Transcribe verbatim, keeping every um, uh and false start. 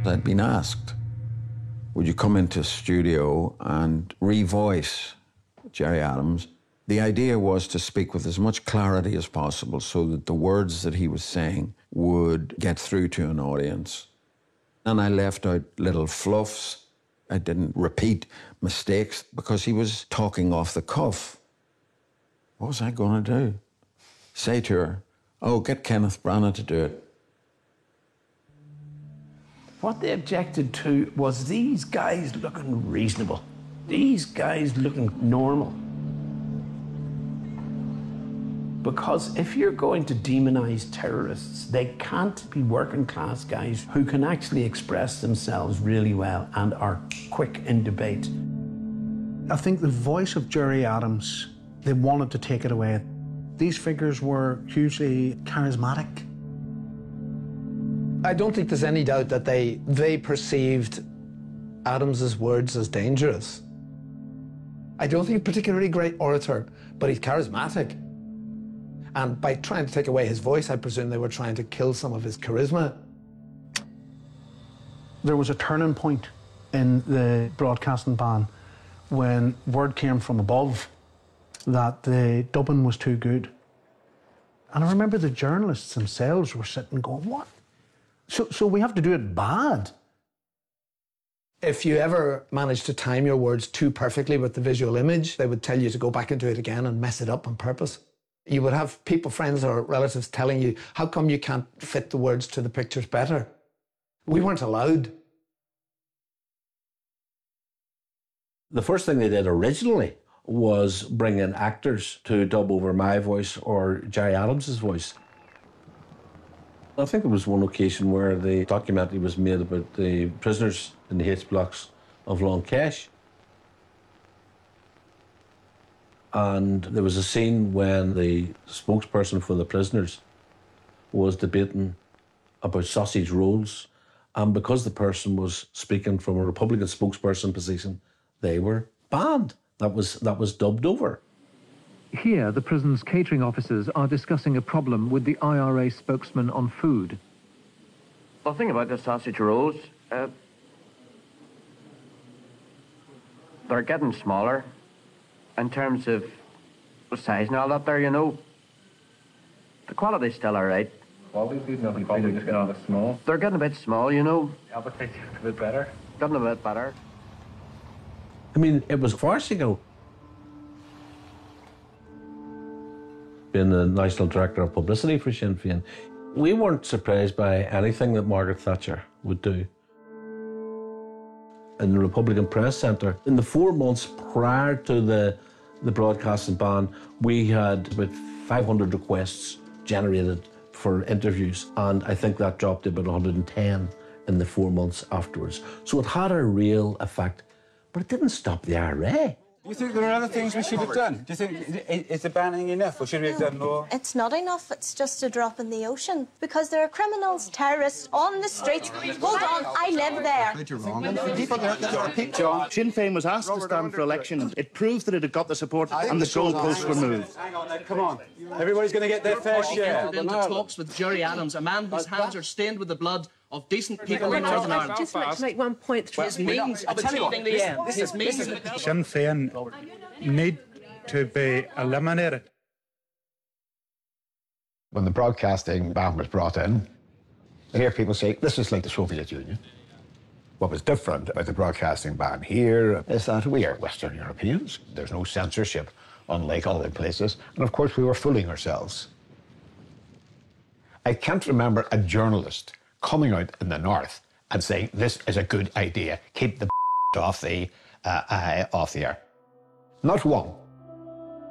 I'd been asked, would you come into a studio and revoice Gerry Adams? The idea was to speak with as much clarity as possible so that the words that he was saying would get through to an audience. And I left out little fluffs. I didn't repeat mistakes because he was talking off the cuff. What was I going to do? Say to her, oh, get Kenneth Branagh to do it. What they objected to was these guys looking reasonable. These guys looking normal. Because if you're going to demonise terrorists, they can't be working class guys who can actually express themselves really well and are quick in debate. I think the voice of Gerry Adams, they wanted to take it away. These figures were hugely charismatic. I don't think there's any doubt that they, they perceived Adams's words as dangerous. I don't think he's a particularly great orator, but he's charismatic. And by trying to take away his voice, I presume they were trying to kill some of his charisma. There was a turning point in the broadcasting ban when word came from above that the dubbing was too good. And I remember the journalists themselves were sitting going, what? So, so we have to do it bad? If you ever managed to time your words too perfectly with the visual image, they would tell you to go back into it again and mess it up on purpose. You would have people, friends or relatives telling you, how come you can't fit the words to the pictures better? We weren't allowed. The first thing they did originally was bring in actors to dub over my voice or Gerry Adams's voice. I think there was one occasion where the documentary was made about the prisoners in the H blocks of Long Kesh. And there was a scene when the spokesperson for the prisoners was debating about sausage rolls. And because the person was speaking from a Republican spokesperson position, they were banned. That was, that was dubbed over. Here, the prison's catering officers are discussing a problem with the I R A spokesman on food. The thing about the sausage rolls, uh, they're getting smaller in terms of the size and all that there, you know. The quality's still all right. Quality's good enough, quality just getting a bit small. They're getting a bit small, you know. The appetite's a bit better. Getting a bit better. I mean, it was farcical. Being the National Director of Publicity for Sinn Féin, we weren't surprised by anything that Margaret Thatcher would do. In the Republican Press Centre, in the four months prior to the, the broadcasting ban, we had about five hundred requests generated for interviews, and I think that dropped to about one hundred ten in the four months afterwards. So it had a real effect, but it didn't stop the I R A. Do you think there are other things we should have done? Do you think, is the banning enough, or should we have done more? It's not enough, it's just a drop in the ocean. Because there are criminals, terrorists on the streets. Hold on, I live there. You're wrong. People, there, there are people. John, Sinn Féin was asked to stand for election, and it proved that it had got the support, and the goalposts were moved. Hang on, now, come on. Everybody's going to get their fair share. Into talks with Gerry Adams, a man whose hands are stained with the blood of decent people in Northern Ireland. I just want to make one point. His means of achieving the end. His means. Sinn Féin need to be eliminated. When the broadcasting ban was brought in, I hear people say, this is like the Soviet Union. What was different about the broadcasting ban here is that we are Western Europeans. There's no censorship, unlike other places. And of course, we were fooling ourselves. I can't remember a journalist coming out in the North and saying, this is a good idea, keep the off the, uh, uh, off the air. Not one.